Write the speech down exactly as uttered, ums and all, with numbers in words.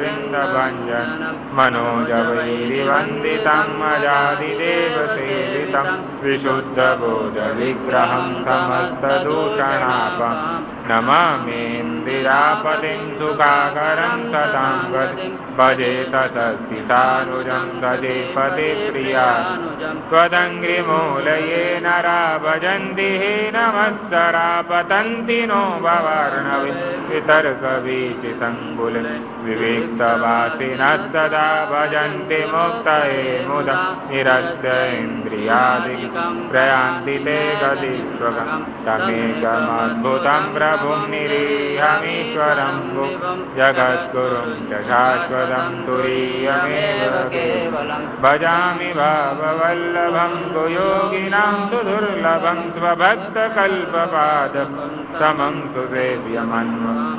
मुकुन्दविन्दभञ्जन मनोजवैरिवन्दितं अजादिदेवसेवितं विशुद्धबोधविग्रहं समस्तदूषणापं नमामीन्द्रिरापतिं सुखाकरं सतां गतिं भजे सतस्थितानुजं सजेपतिप्रिया त्वदङ्घ्रिमूलये नरा भजन्ति हीनमत्सरा पतन्ति नो भवर्णवे वितर्कवीचिसङ्कुले विविक्तवासिनः सदा भजन्ति मुक्तये मुदा निरस्य इन्द्रियादिकं प्रयान्ति ते गतिस्वगं तमेकमद्भुतं प्रभुं निरीहमीश्वरं गुं जगद्गुरुं च शाश्वतं तुरीयमेव केवलं भजामि भाववल्लभं कुयोगिनां सुदुर्लभं स्वभक्तकल्पपादं समं सुसेव्यमन्वं